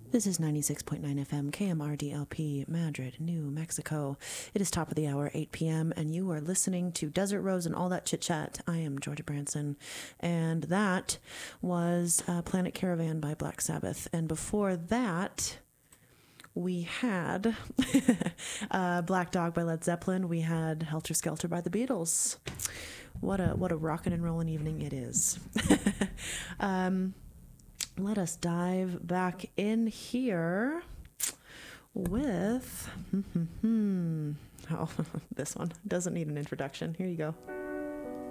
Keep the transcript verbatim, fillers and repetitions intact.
This is ninety-six point nine F M, K M R D L P, Madrid, New Mexico. It is top of the hour, eight p.m., and you are listening to Desert Rose and All That Chit Chat. I am Georgia Branson, and that was uh, Planet Caravan by Black Sabbath. And before that, we had uh, Black Dog by Led Zeppelin. We had Helter Skelter by the Beatles. What a what a rockin' and rollin' evening it is. um... Let us dive back in here with, oh, this one doesn't need an introduction. Here you go.